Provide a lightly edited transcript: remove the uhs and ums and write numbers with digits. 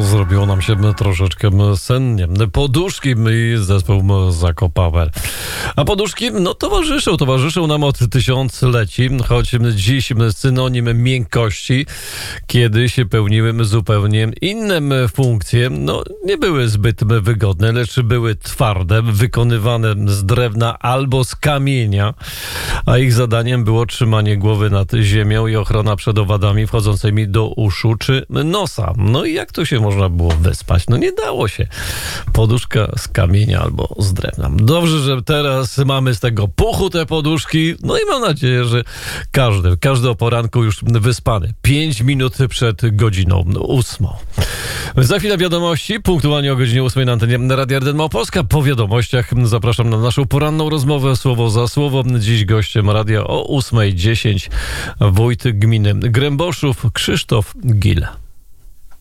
zrobiło nam się troszeczkę sennie. Poduszki i zespół Zakopower. A poduszki, towarzyszą nam od tysiącleci, choć dziś synonim miękkości, kiedyś pełniły zupełnie inne funkcje. Nie były zbyt wygodne, lecz były twarde, wykonywane z drewna albo z kamienia, a ich zadaniem było trzymanie głowy nad ziemią i ochrona przed owadami wchodzącymi do uszu czy nosa. I jak to się można było wyspać? Nie dało się. Poduszka z kamienia albo z drewna. Dobrze, że teraz mamy z tego puchu te poduszki. I mam nadzieję, że każdy o poranku już wyspany. 5 minut przed godziną 8. Za chwilę wiadomości, punktualnie o godzinie 8 na antenie Radia RDN Małopolska. Po wiadomościach zapraszam na naszą poranną rozmowę słowo za słowo. Dziś gościem radia o 8:10 wójt gminy Gręboszów Krzysztof Gil.